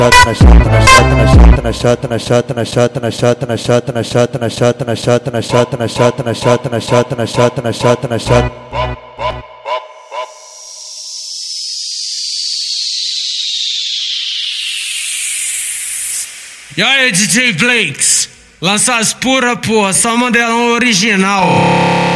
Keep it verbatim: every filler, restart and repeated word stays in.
E aí, D J Blakes, lança as pura, porra, só modelão original.